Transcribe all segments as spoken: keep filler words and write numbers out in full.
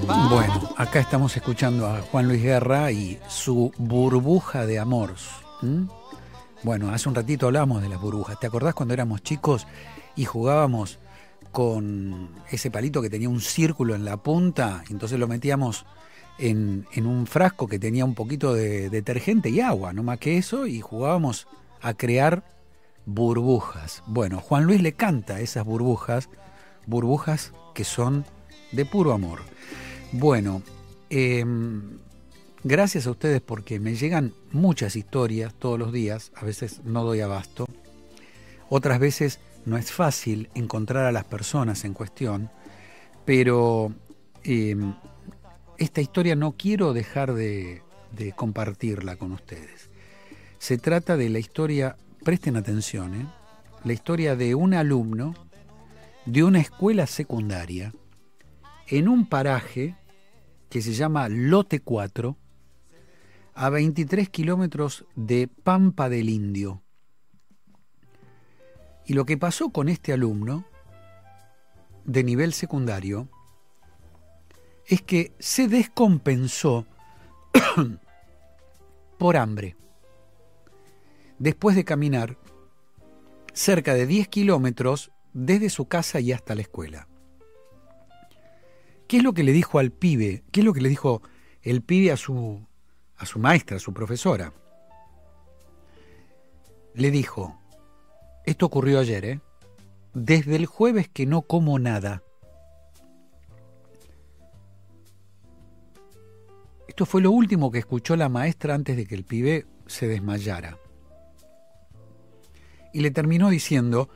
Bueno, acá estamos escuchando a Juan Luis Guerra y su burbuja de amor. ¿Mm? Bueno, hace un ratito hablábamos de las burbujas. ¿Te acordás cuando éramos chicos y jugábamos con ese palito que tenía un círculo en la punta? Entonces lo metíamos en, en un frasco que tenía un poquito de detergente y agua, no más que eso, y jugábamos a crear burbujas. Bueno, Juan Luis le canta esas burbujas, burbujas que son de puro amor. Bueno, eh, gracias a ustedes porque me llegan muchas historias todos los días, a veces no doy abasto, otras veces no es fácil encontrar a las personas en cuestión, pero eh, esta historia no quiero dejar de, de compartirla con ustedes. Se trata de la historia, presten atención, ¿eh? La historia de un alumno de una escuela secundaria en un paraje que se llama Lote cuatro, a veintitrés kilómetros de Pampa del Indio. Y lo que pasó con este alumno de nivel secundario es que se descompensó por hambre. Después de caminar cerca de diez kilómetros desde su casa y hasta la escuela. ¿Qué es lo que le dijo al pibe? ¿Qué es lo que le dijo el pibe a su, a su maestra, a su profesora? Le dijo, esto ocurrió ayer, ¿eh? Desde el jueves que no como nada. Esto fue lo último que escuchó la maestra antes de que el pibe se desmayara. Y le terminó diciendo,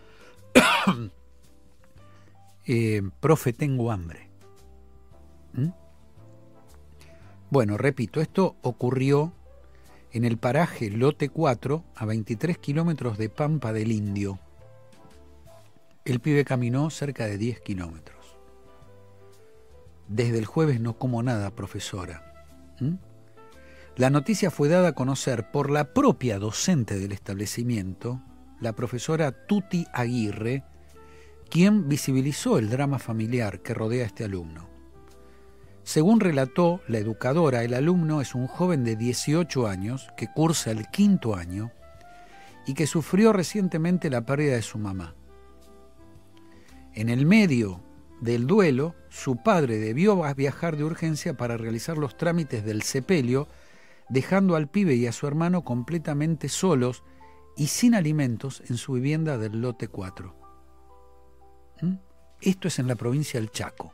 eh, profe, tengo hambre. ¿Mm? Bueno, repito, esto ocurrió en el paraje Lote cuatro, a veintitrés kilómetros de Pampa del Indio. El pibe caminó cerca de diez kilómetros. Desde el jueves no como nada, profesora. ¿Mm? La noticia fue dada a conocer por la propia docente del establecimiento, la profesora Tuti Aguirre, quien visibilizó el drama familiar que rodea a este alumno. Según relató la educadora, el alumno es un joven de dieciocho años que cursa el quinto año y que sufrió recientemente la pérdida de su mamá. En el medio del duelo, su padre debió viajar de urgencia para realizar los trámites del sepelio, dejando al pibe y a su hermano completamente solos y sin alimentos en su vivienda del Lote cuatro. ¿Mm? Esto es en la provincia del Chaco.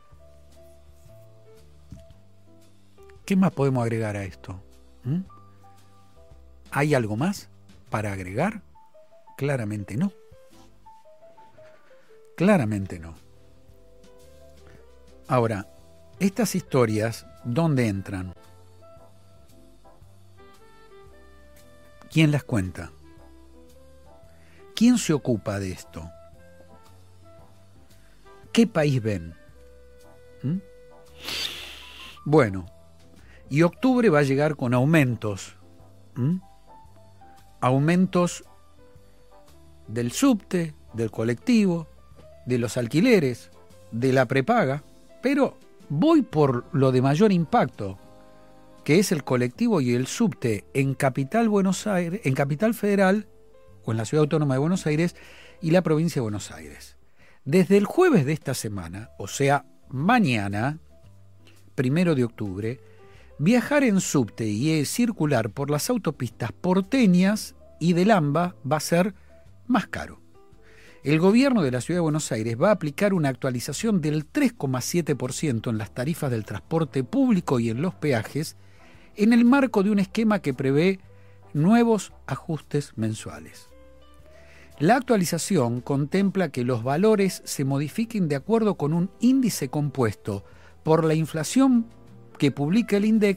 ¿Qué más podemos agregar a esto? ¿Mm? ¿Hay algo más para agregar? Claramente no. Claramente no. Ahora, estas historias, ¿dónde entran? ¿Quién las cuenta? ¿Quién se ocupa de esto? ¿Qué país ven? ¿Mm? Bueno, y octubre va a llegar con aumentos. ¿Mm? Aumentos del subte, del colectivo, de los alquileres, de la prepaga, pero voy por lo de mayor impacto, que es el colectivo y el subte en Capital Buenos Aires, en Capital Federal o en la Ciudad Autónoma de Buenos Aires y la provincia de Buenos Aires. Desde el jueves de esta semana, o sea, mañana, primero de octubre, viajar en subte y circular por las autopistas porteñas y del AMBA va a ser más caro. El gobierno de la Ciudad de Buenos Aires va a aplicar una actualización del tres coma siete por ciento en las tarifas del transporte público y en los peajes, en el marco de un esquema que prevé nuevos ajustes mensuales. La actualización contempla que los valores se modifiquen de acuerdo con un índice compuesto por la inflación que publica el INDEC